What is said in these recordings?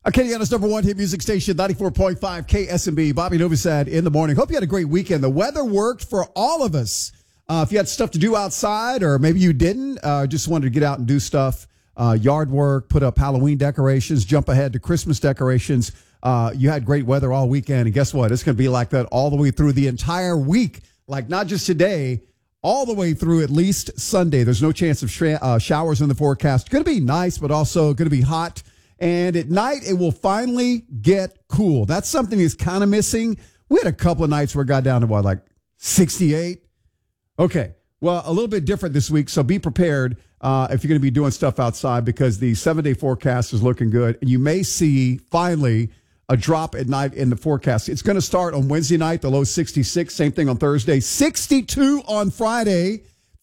Acadiana's number one hit music station, 94.5 KSMB. Bobby Novosad in the morning. Hope you had a great weekend. The weather worked for all of us. If you had stuff to do outside or maybe you didn't, just wanted to get out and do stuff, yard work, put up Halloween decorations, jump ahead to Christmas decorations. You had great weather all weekend. And guess what? It's going to be like that all the way through the entire week. Like not just today, all the way through at least Sunday. There's no chance of showers in the forecast. Going to be nice, but also going to be hot. And at night, it will finally get cool. That's something that's kind of missing. We had a couple of nights where it got down to, like 68? Okay, well, a little bit different this week, so be prepared if you're going to be doing stuff outside because the 7-day forecast is looking good. And you may see, finally, a drop at night in the forecast. It's going to start on Wednesday night, the low 66. Same thing on Thursday. 62 on Friday.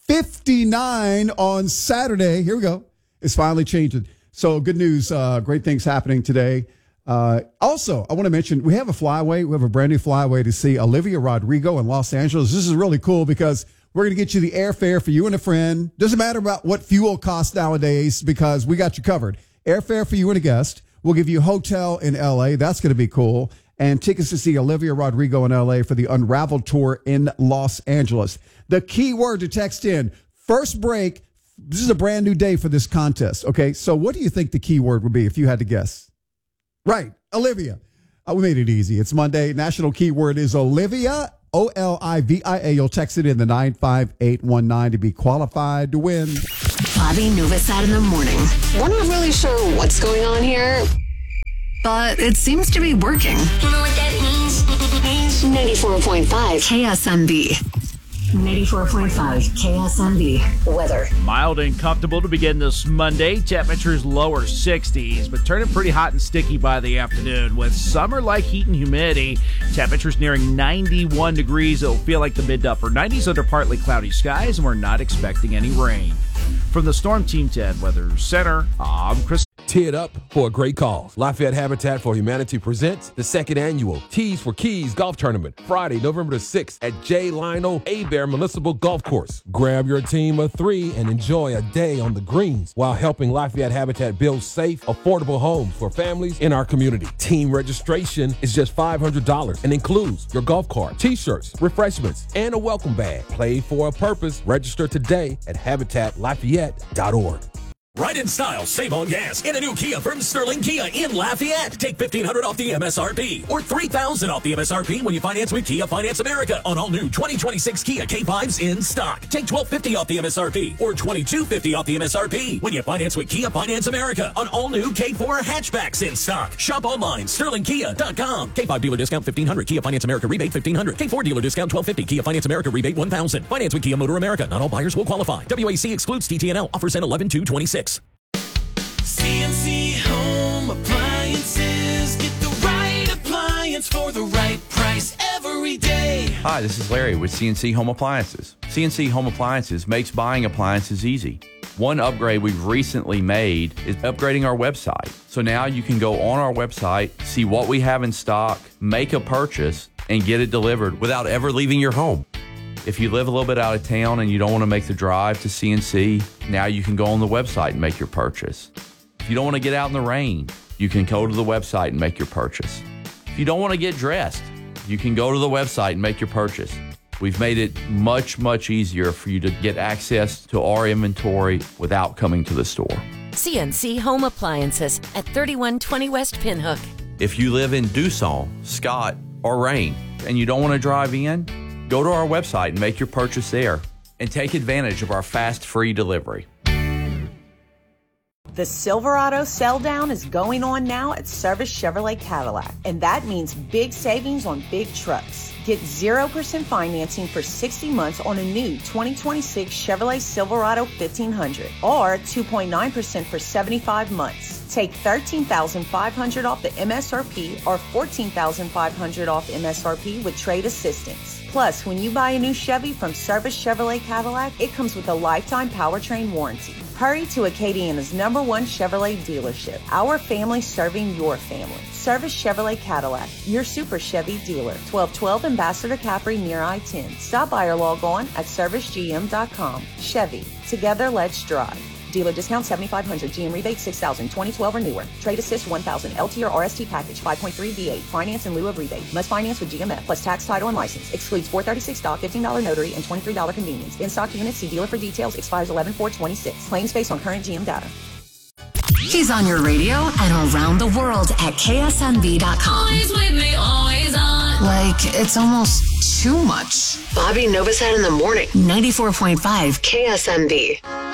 59 on Saturday. Here we go. It's finally changing. So good news, great things happening today. Also, I want to mention we have a flyaway. We have a brand new flyaway to see Olivia Rodrigo in Los Angeles. This is really cool because we're going to get you the airfare for you and a friend. Doesn't matter about what fuel costs nowadays because we got you covered. Airfare for you and a guest. We'll give you a hotel in L.A. That's going to be cool. And tickets to see Olivia Rodrigo in L.A. for the Unraveled Tour in Los Angeles. The key word to text in, first break. This is a brand new day for this contest. Okay, so what do you think the key word would be if you had to guess? Right, Olivia. We made it easy. It's Monday. National keyword is Olivia, Olivia. You'll text it in the 95819 to be qualified to win. Bobby Novosad in the morning. We're not really sure what's going on here, but it seems to be working. You know what that means? 94.5 KSMB. 94.5 KSMB. Weather. Mild and comfortable to begin this Monday. Temperatures lower 60s, but turning pretty hot and sticky by the afternoon. With summer-like heat and humidity, temperatures nearing 91 degrees. It'll feel like the mid to upper 90s under partly cloudy skies, and we're not expecting any rain. From the Storm Team 10 Weather Center, I'm Chris. Tee it up for a great cause. Lafayette Habitat for Humanity presents the second annual Tees for Keys Golf Tournament, Friday, November the 6th at J. Lionel Abear Municipal Golf Course. Grab your team of 3 and enjoy a day on the greens while helping Lafayette Habitat build safe, affordable homes for families in our community. Team registration is just $500 and includes your golf cart, t-shirts, refreshments, and a welcome bag. Play for a purpose. Register today at habitatlafayette.org. Ride in style, save on gas in a new Kia from Sterling Kia in Lafayette. Take $1,500 off the MSRP or $3,000 off the MSRP when you finance with Kia Finance America on all new 2026 Kia K5s in stock. Take $1,250 off the MSRP or $2,250 off the MSRP when you finance with Kia Finance America on all new K4 hatchbacks in stock. Shop online, sterlingkia.com. K5 dealer discount $1,500, Kia Finance America rebate $1,500. K4 dealer discount $1,250, Kia Finance America rebate $1,000. Finance with Kia Motor America. Not all buyers will qualify. WAC excludes TTNL. Offers end 11/2/26. CNC Home Appliances. Get the right appliance for the right price every day. Hi, this is Larry with CNC Home Appliances. CNC Home Appliances makes buying appliances easy. One upgrade we've recently made is upgrading our website. So now you can go on our website, see what we have in stock, make a purchase, and get it delivered without ever leaving your home. If you live a little bit out of town and you don't want to make the drive to CNC, now you can go on the website and make your purchase. If you don't want to get out in the rain, you can go to the website and make your purchase. If you don't want to get dressed, you can go to the website and make your purchase. We've made it much, much easier for you to get access to our inventory without coming to the store. CNC Home Appliances at 3120 West Pinhook. If you live in Dusson, Scott, or Rain, and you don't want to drive in, go to our website and make your purchase there and take advantage of our fast, free delivery. The Silverado sell down is going on now at Service Chevrolet Cadillac, and that means big savings on big trucks. Get 0% financing for 60 months on a new 2026 Chevrolet Silverado 1500 or 2.9% for 75 months. Take $13,500 off the MSRP or $14,500 off MSRP with trade assistance. Plus, when you buy a new Chevy from Service Chevrolet Cadillac, it comes with a lifetime powertrain warranty. Hurry to Acadiana's #1 Chevrolet dealership. Our family serving your family. Service Chevrolet Cadillac, your Super Chevy dealer. 1212 Ambassador Capri near I-10. Stop by or log on at servicegm.com. Chevy, together let's drive. Dealer discount $7,500. GM rebate $6,000. 2012 or newer. Trade assist $1,000. LT or RST package 5.3 V8. Finance in lieu of rebate. Must finance with GMF plus tax, title, and license. Excludes $436 stock, $15 notary, and $23 convenience. In stock units. See dealer for details. Expires 11/4/26. Claims based on current GM data. He's on your radio and around the world at KSMB.com. Always with me, always on. Like, it's almost too much. Bobby Novosad in the morning. 94.5 KSMB.